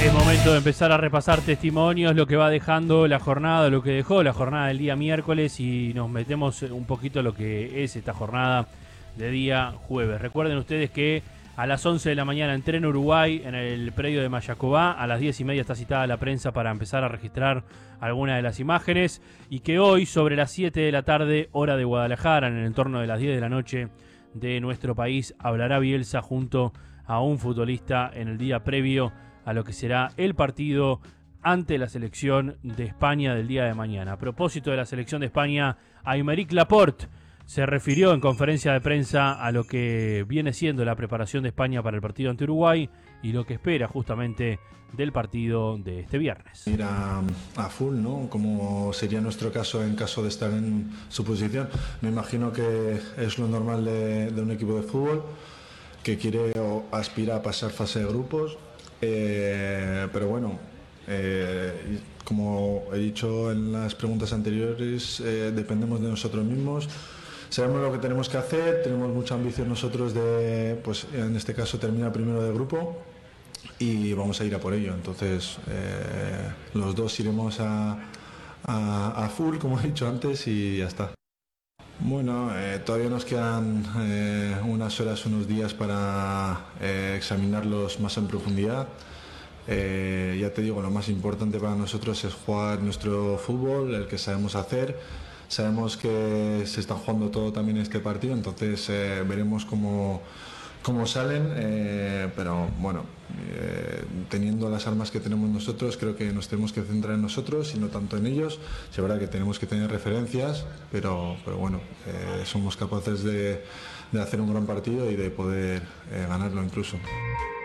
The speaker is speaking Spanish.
Es momento de empezar a repasar testimonios, lo que va dejando la jornada, lo que dejó la jornada del día miércoles, y nos metemos un poquito en lo que es esta jornada de día jueves. Recuerden ustedes que a las 11 de la mañana entrena Uruguay en el predio de Mayacobá, a las 10:30 está citada la prensa para empezar a registrar algunas de las imágenes, y que hoy sobre las 7 de la tarde, hora de Guadalajara, en el entorno de las 10 de la noche de nuestro país, hablará Bielsa junto a un futbolista en el día previo a lo que será el partido ante la selección de España del día de mañana. A propósito de la selección de España, Aymeric Laporte se refirió en conferencia de prensa a lo que viene siendo la preparación de España para el partido ante Uruguay y lo que espera justamente del partido de este viernes. Ir a full, ¿no? Como sería nuestro caso en caso de estar en su posición. Me imagino que es lo normal de un equipo de fútbol que quiere o aspira a pasar fase de grupos. Pero bueno, como he dicho en las preguntas anteriores, dependemos de nosotros mismos. Sabemos lo que tenemos que hacer, tenemos mucha ambición nosotros de, pues en este caso, terminar primero de grupo y vamos a ir a por ello. Entonces, los dos iremos a full, como he dicho antes, y ya está. Bueno, todavía nos quedan unas horas, unos días para examinarlos más en profundidad. Ya te digo, lo más importante para nosotros es jugar nuestro fútbol, el que sabemos hacer. Sabemos que se está jugando todo también este partido, entonces veremos cómo salen, pero bueno, teniendo las armas que tenemos nosotros, creo que nos tenemos que centrar en nosotros y no tanto en ellos. Es verdad que tenemos que tener referencias, pero bueno, somos capaces de hacer un gran partido y de poder ganarlo incluso.